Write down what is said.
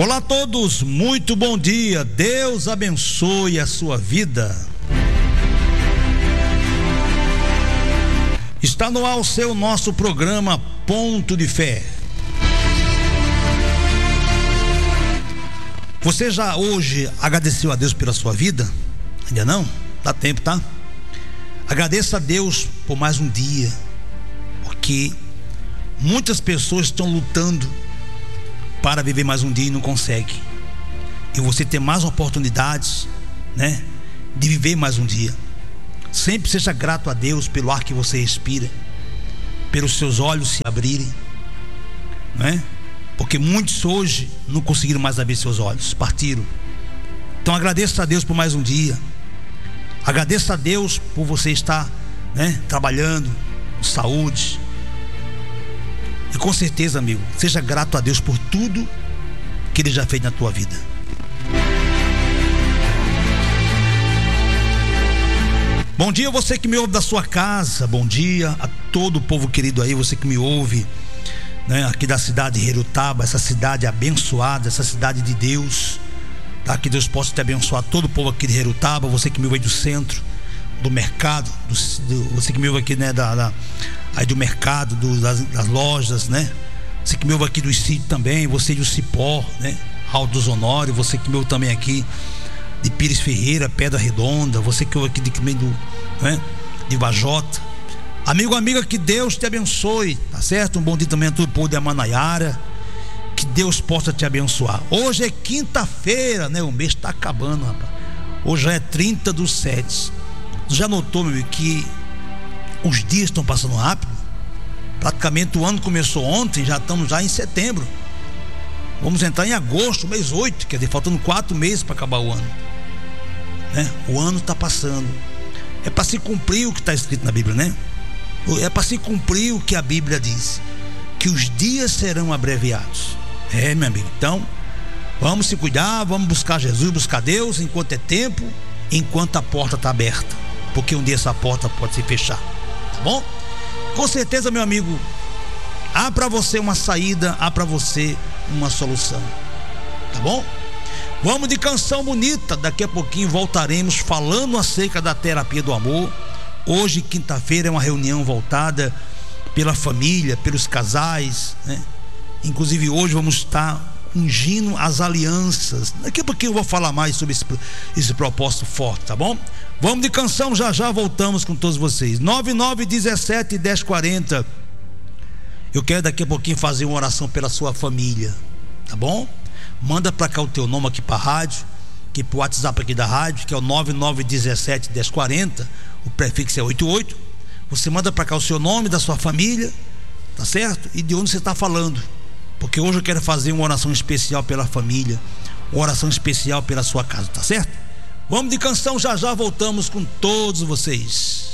Olá a todos, muito bom dia, Deus abençoe a sua vida. Está no ar o nosso programa Ponto de Fé. Você já hoje agradeceu a Deus pela sua vida? Ainda não? Dá tempo, tá? Agradeça a Deus por mais um dia, porque muitas pessoas estão lutando para viver mais um dia e não conseguem. E você tem mais oportunidades, de viver mais um dia. Sempre seja grato a Deus pelo ar que você respira, pelos seus olhos se abrirem, porque muitos hoje não conseguiram mais abrir seus olhos, partiram. Então agradeça a Deus por mais um dia. Agradeça a Deus por você estar trabalhando, com saúde. E com certeza, amigo, seja grato a Deus por tudo que Ele já fez na tua vida. Bom dia você que me ouve da sua casa. Bom dia a todo o povo querido aí, você que me ouve aqui da cidade de Herutaba, essa cidade abençoada, essa cidade de Deus, tá? Que Deus possa te abençoar, todo o povo aqui de Herutaba, você que me ouve aí do centro, do mercado, você que me ouve aqui aí do mercado, das lojas, você que me ouve aqui do sítio também, você do Cipó, Alto dos Honório, você que me ouve também aqui de Pires Ferreira, Pedra Redonda, você que ouve aqui de Vajota. Amigo, amiga, que Deus te abençoe, tá certo? Um bom dia também a todo o povo de Amanaiara, que Deus possa te abençoar. Hoje é quinta-feira, o mês está acabando, rapaz. Hoje já é 30/7. Já notou, meu amigo, que os dias estão passando rápido? Praticamente o ano começou ontem, já estamos em setembro. Vamos entrar em agosto, mês 8, quer dizer, faltando 4 meses para acabar o ano. O ano está passando. É para se cumprir o que está escrito na Bíblia, É para se cumprir o que a Bíblia diz, que os dias serão abreviados. Meu amigo, então vamos se cuidar, vamos buscar Jesus, buscar Deus enquanto é tempo, enquanto a porta está aberta, porque um dia essa porta pode se fechar, tá bom? Com certeza, meu amigo, há para você uma saída, há para você uma solução, tá bom? Vamos de canção bonita. Daqui a pouquinho voltaremos falando acerca da terapia do amor. Hoje, quinta-feira, é uma reunião voltada pela família, pelos casais, Inclusive hoje vamos estar ungindo as alianças. Daqui a pouquinho eu vou falar mais sobre esse propósito forte, tá bom? Vamos de canção, já voltamos com todos vocês. 9917-1040. Eu quero daqui a pouquinho fazer uma oração pela sua família, tá bom? Manda pra cá o teu nome aqui pra rádio, aqui pro WhatsApp aqui da rádio, que é o 9917-1040. O prefixo é 88. Você manda pra cá o seu nome, da sua família, tá certo? E de onde você está falando, porque hoje eu quero fazer uma oração especial pela família, uma oração especial pela sua casa, tá certo? Vamos de canção, já voltamos com todos vocês.